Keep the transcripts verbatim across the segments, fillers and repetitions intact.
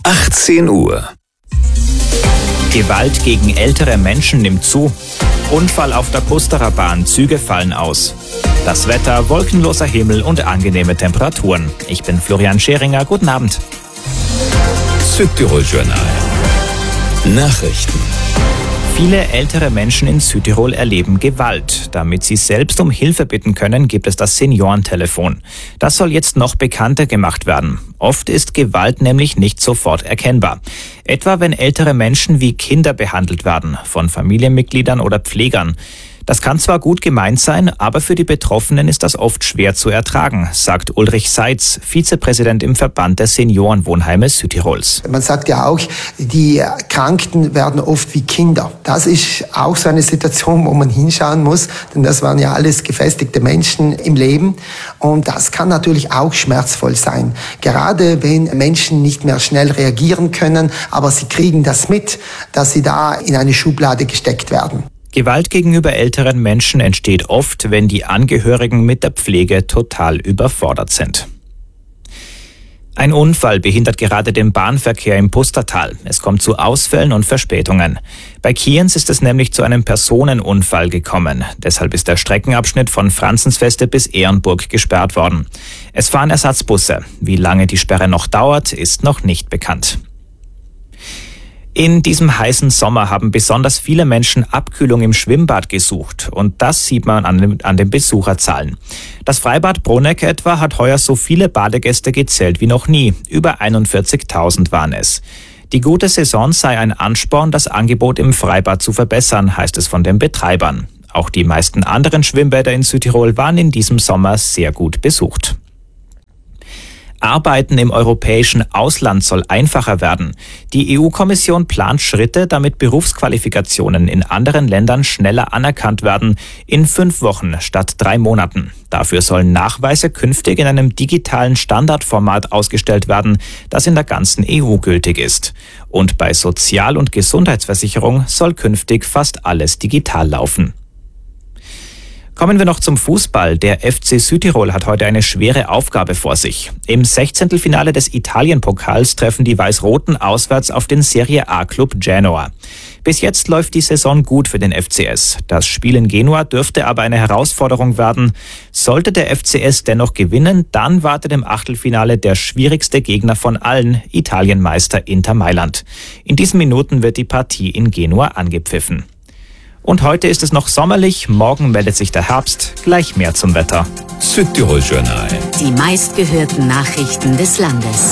achtzehn Uhr. Gewalt gegen ältere Menschen nimmt zu. Unfall auf der Pusterer Bahn, Züge fallen aus. Das Wetter, wolkenloser Himmel und angenehme Temperaturen. Ich bin Florian Scheringer, guten Abend. Südtirol Journal. Nachrichten. Viele ältere Menschen in Südtirol erleben Gewalt. Damit sie selbst um Hilfe bitten können, gibt es das Seniorentelefon. Das soll jetzt noch bekannter gemacht werden. Oft ist Gewalt nämlich nicht sofort erkennbar. Etwa wenn ältere Menschen wie Kinder behandelt werden, von Familienmitgliedern oder Pflegern. Das kann zwar gut gemeint sein, aber für die Betroffenen ist das oft schwer zu ertragen, sagt Ulrich Seitz, Vizepräsident im Verband der Seniorenwohnheime Südtirols. Man sagt ja auch, die Kranken werden oft wie Kinder. Das ist auch so eine Situation, wo man hinschauen muss, denn das waren ja alles gefestigte Menschen im Leben. Und das kann natürlich auch schmerzvoll sein. Gerade wenn Menschen nicht mehr schnell reagieren können, aber sie kriegen das mit, dass sie da in eine Schublade gesteckt werden. Gewalt gegenüber älteren Menschen entsteht oft, wenn die Angehörigen mit der Pflege total überfordert sind. Ein Unfall behindert gerade den Bahnverkehr im Pustertal. Es kommt zu Ausfällen und Verspätungen. Bei Kienz ist es nämlich zu einem Personenunfall gekommen. Deshalb ist der Streckenabschnitt von Franzensfeste bis Ehrenburg gesperrt worden. Es fahren Ersatzbusse. Wie lange die Sperre noch dauert, ist noch nicht bekannt. In diesem heißen Sommer haben besonders viele Menschen Abkühlung im Schwimmbad gesucht und das sieht man an den, an den Besucherzahlen. Das Freibad Bruneck etwa hat heuer so viele Badegäste gezählt wie noch nie. Über einundvierzigtausend waren es. Die gute Saison sei ein Ansporn, das Angebot im Freibad zu verbessern, heißt es von den Betreibern. Auch die meisten anderen Schwimmbäder in Südtirol waren in diesem Sommer sehr gut besucht. Arbeiten im europäischen Ausland soll einfacher werden. Die E U-Kommission plant Schritte, damit Berufsqualifikationen in anderen Ländern schneller anerkannt werden, in fünf Wochen statt drei Monaten. Dafür sollen Nachweise künftig in einem digitalen Standardformat ausgestellt werden, das in der ganzen E U gültig ist. Und bei Sozial- und Gesundheitsversicherung soll künftig fast alles digital laufen. Kommen wir noch zum Fußball. Der F C Südtirol hat heute eine schwere Aufgabe vor sich. Im Sechzehntelfinale des Italien-Pokals treffen die Weiß-Roten auswärts auf den Serie A-Club Genoa. Bis jetzt läuft die Saison gut für den F C S. Das Spiel in Genua dürfte aber eine Herausforderung werden. Sollte der F C S dennoch gewinnen, dann wartet im Achtelfinale der schwierigste Gegner von allen, Italienmeister Inter Mailand. In diesen Minuten wird die Partie in Genua angepfiffen. Und heute ist es noch sommerlich, morgen meldet sich der Herbst, gleich mehr zum Wetter. Südtirol Journal. Die meistgehörten Nachrichten des Landes.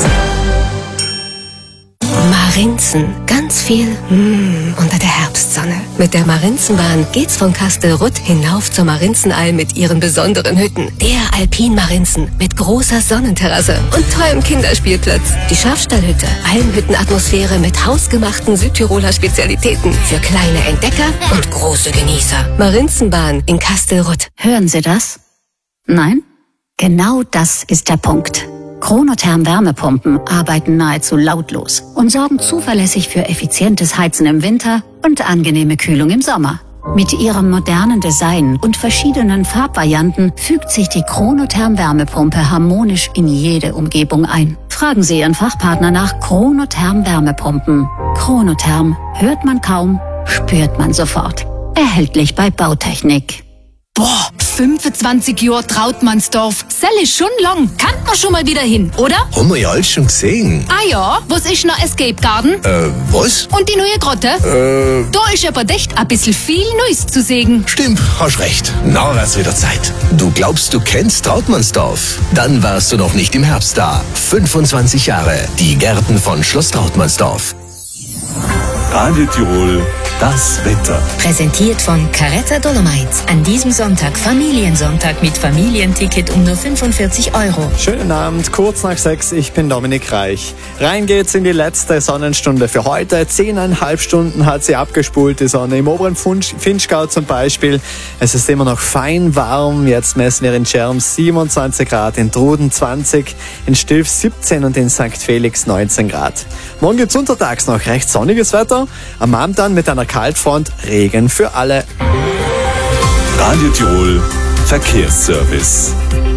Marinzen, ganz viel mm, unter der Herbstsonne. Mit der Marinzenbahn geht's von Kastelruth hinauf zur Marinzenalm mit ihren besonderen Hütten. Der Alpin Marinzen mit großer Sonnenterrasse und tollem Kinderspielplatz. Die Schafstallhütte, Almhüttenatmosphäre mit hausgemachten Südtiroler Spezialitäten für kleine Entdecker und große Genießer. Marinzenbahn in Kastelruth. Hören Sie das? Nein? Genau das ist der Punkt. Chronotherm Wärmepumpen arbeiten nahezu lautlos und sorgen zuverlässig für effizientes Heizen im Winter und angenehme Kühlung im Sommer. Mit ihrem modernen Design und verschiedenen Farbvarianten fügt sich die Chronotherm Wärmepumpe harmonisch in jede Umgebung ein. Fragen Sie Ihren Fachpartner nach Chronotherm Wärmepumpen. Chronotherm hört man kaum, spürt man sofort. Erhältlich bei Bautechnik. Boah, fünfundzwanzig Jahre Trautmannsdorf. Sell ist schon lang. Kannt man schon mal wieder hin, oder? Haben wir ja alles schon gesehen. Ah ja, was ist noch Escape Garden? Äh, was? Und die neue Grotte? Äh... Da ist aber echt ein bisschen viel Neues zu sehen. Stimmt, hast recht. Na, wär's wieder Zeit. Du glaubst, du kennst Trautmannsdorf? Dann warst du noch nicht im Herbst da. fünfundzwanzig Jahre. Die Gärten von Schloss Trautmannsdorf. Radio Tirol, das Wetter. Präsentiert von Caretta Dolomites. An diesem Sonntag Familiensonntag mit Familienticket um nur fünfundvierzig Euro. Schönen Abend, kurz nach sechs, ich bin Dominik Reich. Rein geht's in die letzte Sonnenstunde für heute. Zehneinhalb Stunden hat sie abgespult, die Sonne. Im oberen Finchgau zum Beispiel. Es ist immer noch fein warm. Jetzt messen wir in Scherms siebenundzwanzig Grad, in Truden zwanzig, in Stilf siebzehn und in Sankt Felix neunzehn Grad. Morgen gibt's untertags noch recht sonniges Wetter. Am Abend dann mit einer Kaltfront Regen für alle. Radio Tirol Verkehrsservice.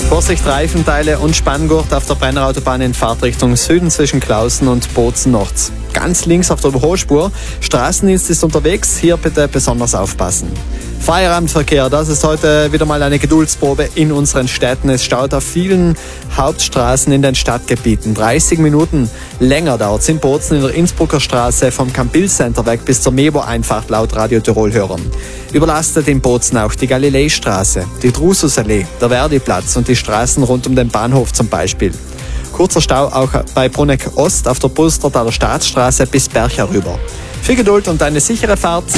Vorsicht, Reifenteile und Spanngurt auf der Brennerautobahn in Fahrtrichtung Süden zwischen Klausen und Bozen-Nords. Ganz links auf der Überholspur. Straßendienst ist unterwegs, hier bitte besonders aufpassen. Feierabendverkehr, das ist heute wieder mal eine Geduldsprobe in unseren Städten. Es staut auf vielen Hauptstraßen in den Stadtgebieten. dreißig Minuten länger dauert es in Bozen in der Innsbrucker Straße vom Campill Center weg bis zur Mebo-Einfahrt laut Radio Tirol-Hörern. Überlastet in Bozen auch die Galileistraße, die Drususallee, der Verdi-Platz und die Straßen rund um den Bahnhof zum Beispiel. Kurzer Stau auch bei Bruneck Ost auf der Pustertaler Staatsstraße bis Berg herüber. Viel Geduld und eine sichere Fahrt.